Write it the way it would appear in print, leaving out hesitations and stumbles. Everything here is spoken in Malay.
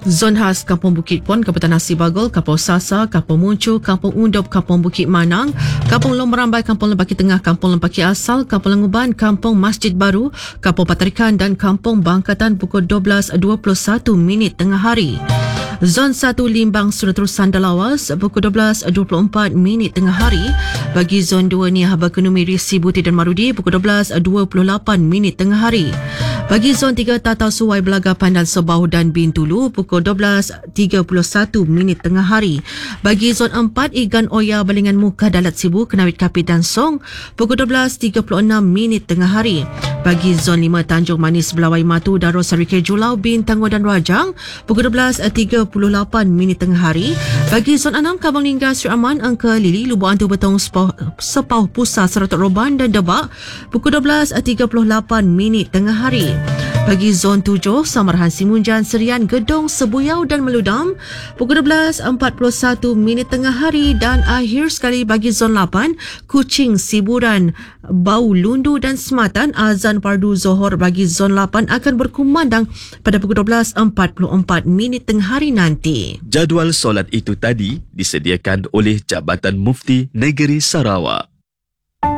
Zon khas Kampung Bukit Puan, Kabupaten Nasi Bagol, Kampung Sasa, Kampung Muncu, Kampung Undop, Kampung Bukit Manang, Kampung Lomberambai, Kampung Lempaki Tengah, Kampung Lempaki Asal, Kampung Languban, Kampung Masjid Baru, Kampung Patarikan dan Kampung Bangkatan pukul 12.21 tengah hari. Zon 1 Limbang sudah terusan Dalawas pukul 12.24 tengah hari. Bagi Zon 2 Niah Bakunumi Risi Buti dan Marudi pukul 12.28 tengah hari. Bagi Zon 3 Tatau Suai Belaga Pandan Sebau dan Bintulu pukul 12.31 tengah hari. Bagi Zon 4 Igan Oya Balingan Muka Dalat Sibu Kenawit Kapit dan Song pukul 12.36 tengah hari. Bagi Zon 5 Tanjung Manis Belawai Matu Darusari Kejulau Bintang dan Rajang pukul 12.38 tengah hari. Bagi Zon 6 Kabang Lingga Sri Aman Angka Lili Lubuk Antu Betong Sepau Pusat Seratuk Roban dan Debak pukul 12.38 tengah hari. Bagi Zon 7 Samarahan Simunjan Serian Gedong Sebuyau dan Meludam pukul 12.41 tengah hari. Dan akhir sekali bagi Zon 8 Kuching Siburan Bau Lundu dan Sematan azan Pardu Zohor bagi Zon 8 akan berkumandang pada pukul 12.44 tengah hari nanti. Jadual solat itu tadi disediakan oleh Jabatan Mufti Negeri Sarawak.